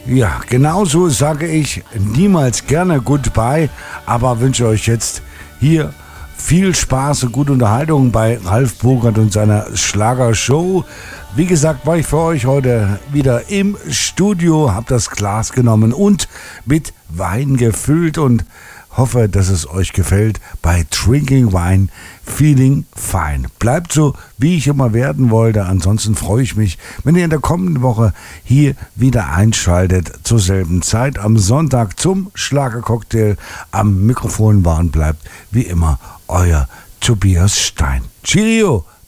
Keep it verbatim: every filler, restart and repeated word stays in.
Ja, genauso sage ich niemals gerne Goodbye, aber wünsche euch jetzt hier viel Spaß und gute Unterhaltung bei Ralf Burkert und seiner Schlagershow. Wie gesagt, war ich für euch heute wieder im Studio, habe das Glas genommen und mit Wein gefüllt und hoffe, dass es euch gefällt bei Drinking Wine, Feeling Fine. Bleibt so, wie ich immer werden wollte. Ansonsten freue ich mich, wenn ihr in der kommenden Woche hier wieder einschaltet, zur selben Zeit am Sonntag zum Schlagercocktail. Am Mikrofon waren bleibt, wie immer, euer Tobias Stein. Cheerio,